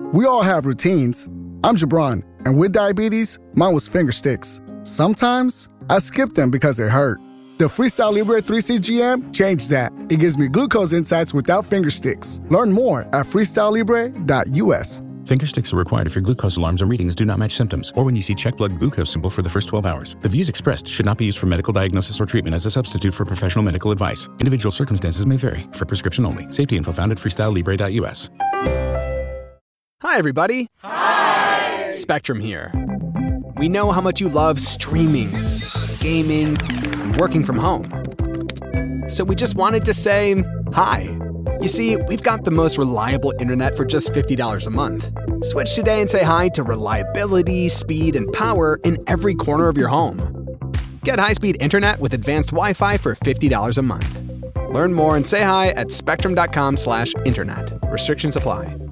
We all have routines. I'm Jabron, and with diabetes, mine was finger sticks. Sometimes I skip them because it hurt. The Freestyle Libre 3CGM changed that. It gives me glucose insights without finger sticks. Learn more at freestylelibre.us. Finger sticks are required if your glucose alarms and readings do not match symptoms, or when you see check blood glucose symbol for the first 12 hours. The views expressed should not be used for medical diagnosis or treatment as a substitute for professional medical advice. Individual circumstances may vary. For prescription only. Safety info found at freestylelibre.us. Hi, everybody. Hi. Spectrum here. We know how much you love streaming, gaming, and working from home. So we just wanted to say hi. You see, we've got the most reliable internet for just $50 a month. Switch today and say hi to reliability, speed, and power in every corner of your home. Get high-speed internet with advanced Wi-Fi for $50 a month. Learn more and say hi at spectrum.com/internet. Restrictions apply.